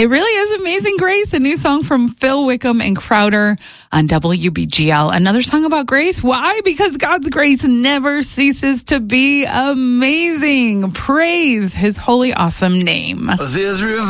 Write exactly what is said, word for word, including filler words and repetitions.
It really is Amazing Grace, a new song from Phil Wickham and Crowder on W B G L. Another song about grace. Why? Because God's grace never ceases to be amazing. Praise his holy, awesome name. There's